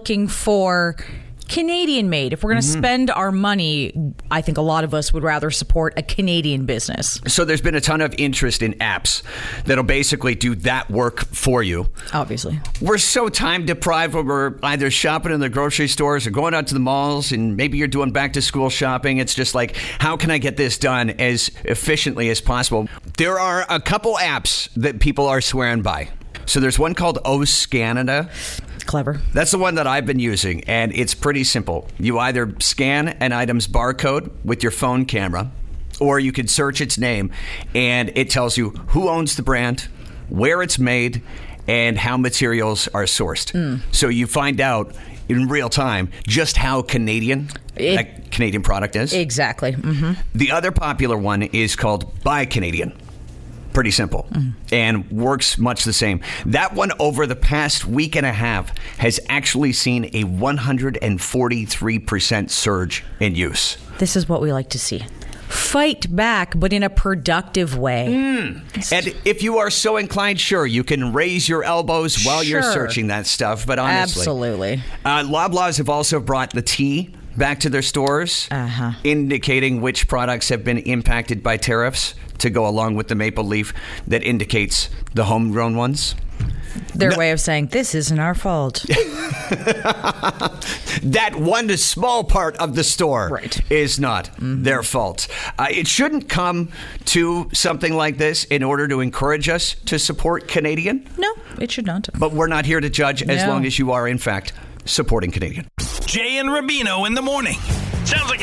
looking for Canadian made. If we're going to spend our money, I think a lot of us would rather support a Canadian business. So there's been a ton of interest in apps that'll basically do that work for you. Obviously. We're so time deprived when we're either shopping in the grocery stores or going out to the malls, and maybe you're doing back to school shopping. It's just like, how can I get this done as efficiently as possible? There are a couple apps that people are swearing by. So there's one called OScanada. Clever. That's the one that I've been using, and it's pretty simple. You either scan an item's barcode with your phone camera, or you can search its name, and it tells you who owns the brand, where it's made, and how materials are sourced. So you find out in real time just how Canadian that Canadian product is. Exactly. The other popular one is called Buy Canadian. Pretty simple and works much the same. That one over the past week and a half has actually seen a 143% surge in use. This is what we like to see. Fight back, but in a productive way. And if you are so inclined, sure, you can raise your elbows while you're searching that stuff. But honestly, absolutely. Loblaws have also brought the tea back to their stores, indicating which products have been impacted by tariffs to go along with the maple leaf that indicates the homegrown ones. Their way of saying, this isn't our fault. That one small part of the store is not their fault. It shouldn't come to something like this in order to encourage us to support Canadian. No, it should not. But we're not here to judge as long as you are, in fact, supporting Canadian. Jay and Rubino in the morning. Sounds like